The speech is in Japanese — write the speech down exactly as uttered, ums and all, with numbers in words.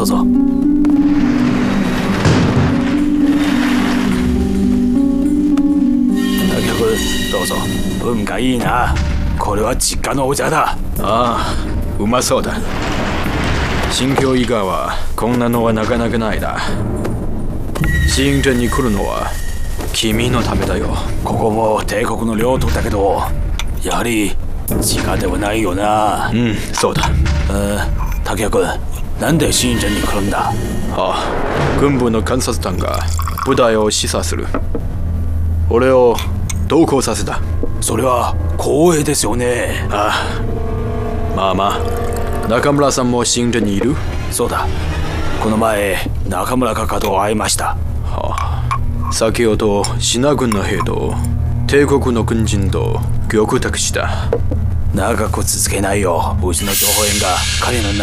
どうぞ。竹雄君、どうぞ。運がいいな。これは実家のお茶だ。 ああ、うまそうだ。新京伊賀はこんなのはなかなかないな。新鎮に来るのは君のためだよ。 ここも帝国の領土だけど、やはり地下ではないよな。 うん、そうだ。 えー、竹雄君、なんで新鎮に来るんだ？ ああ、軍部の監察団が部隊を示唆する。俺を同行させた。 それは光栄ですよね。 ああ、まあまあ。中村さんも新鎮にいる？ そうだ。この前中村かかと会いました。 はあ、先ほど品軍の兵と帝国の軍人と玉卓した。 長く続けないよ。うちの情報員が彼の